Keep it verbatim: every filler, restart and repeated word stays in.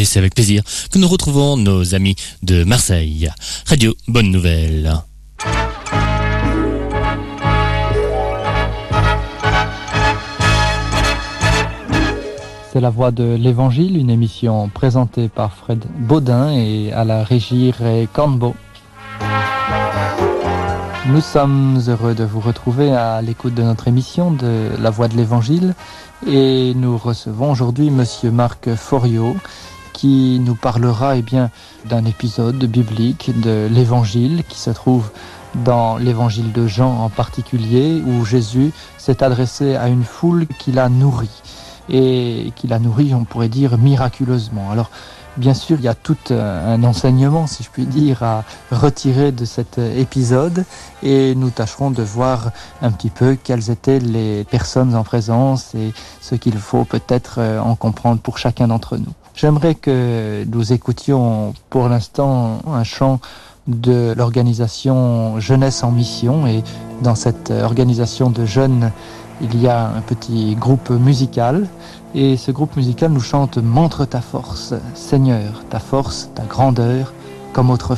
et c'est avec plaisir que nous retrouvons nos amis de Marseille. Radio Bonne Nouvelle. C'est la voix de l'Évangile, une émission présentée par Fred Baudin et à la régie Ray Cornbo. Nous sommes heureux de vous retrouver à l'écoute de notre émission de La Voix de l'Évangile et nous recevons aujourd'hui Monsieur Marc Foriot qui nous parlera eh bien, d'un épisode biblique de l'Évangile qui se trouve dans l'Évangile de Jean en particulier où Jésus s'est adressé à une foule qu'il a nourrie et qu'il a nourrie, on pourrait dire, miraculeusement. Alors, bien sûr, il y a tout un enseignement, si je puis dire, à retirer de cet épisode et nous tâcherons de voir un petit peu quelles étaient les personnes en présence et ce qu'il faut peut-être en comprendre pour chacun d'entre nous. J'aimerais que nous écoutions pour l'instant un chant de l'organisation Jeunesse en Mission et dans cette organisation de jeunes, il y a un petit groupe musical et ce groupe musical nous chante « Montre ta force, Seigneur, ta force, ta grandeur, comme autrefois ».